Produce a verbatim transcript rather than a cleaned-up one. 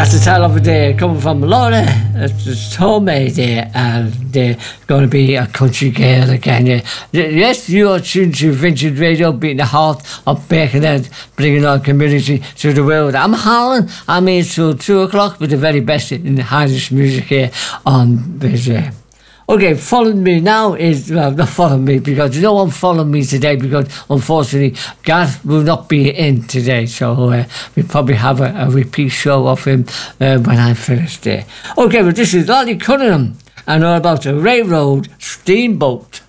That's the title of a day coming from Laura. It's homemade day, and they're going to be a country girl again. Yeah. Yes, you are tuned to Vintage Radio, beating the heart of Birkenhead, bringing our community to the world. I'm Harlan. I'm here till two o'clock with the very best in the Irish music here on this. Uh, Okay, following me now is, well, not following me because no one following me today because unfortunately Gav will not be in today, so uh, we probably have a, a repeat show of him uh, when I finish there. Okay, well, this is Lolly Cunningham and all about a railroad steamboat.